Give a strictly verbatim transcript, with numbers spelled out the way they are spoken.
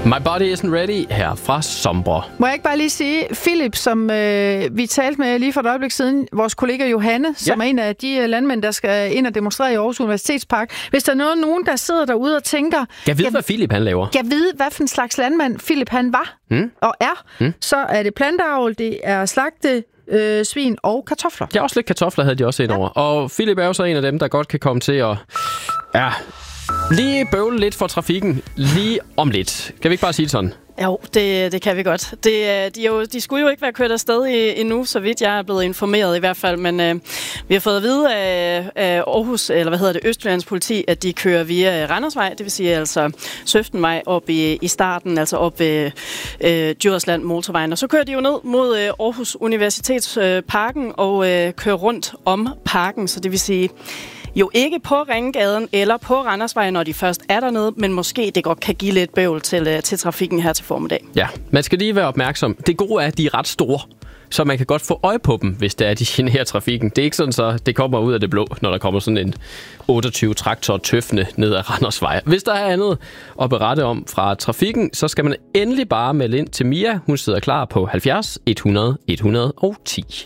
My Body Isn't Ready her fra Sombre. Må jeg ikke bare lige sige, Philip, som øh, vi talte med lige for et øjeblik siden, vores kollega Johanne, som ja. er en af de uh, landmænd, der skal ind og demonstrere i Aarhus Universitetspark. Hvis der er noget, nogen, der sidder derude og tænker... Jeg ved, jeg, hvad Philip han laver. Jeg ved, hvad for en slags landmand Philip han var hmm? og er. Hmm? Så er det planteavl, det er slagte, øh, svin og kartofler. Ja, også lidt kartofler havde de også ind over. Ja. Og Philip er jo så en af dem, der godt kan komme til at... Ja... Lige bøvle lidt for trafikken, lige om lidt. Kan vi ikke bare sige det sådan? Jo, det, det kan vi godt. Det, de, jo, de skulle jo ikke være kørt afsted endnu, så vidt jeg er blevet informeret i hvert fald. Men øh, vi har fået at vide af, af Aarhus, eller hvad hedder det, Østjyllands politi, at de kører via Randersvej, det vil sige altså Søftenvej op i, i starten, altså op ved øh, Djursland motorvejen. Og så kører de jo ned mod øh, Aarhus Universitetsparken øh, og øh, kører rundt om parken, så det vil sige... Jo ikke på Ringgaden eller på Randersvej, når de først er dernede, men måske det godt kan give lidt bøvl til, til trafikken her til formiddag. Ja, man skal lige være opmærksom. Det gode er, at de er ret store, så man kan godt få øje på dem, hvis det er, de generer trafikken. Det er ikke sådan, så det kommer ud af det blå, når der kommer sådan en otteogtyve traktor tøffende ned ad Randersvej. Hvis der er andet at berette om fra trafikken, så skal man endelig bare melde ind til Mia. Hun sidder klar på halvfjerds et hundrede et hundrede og ti.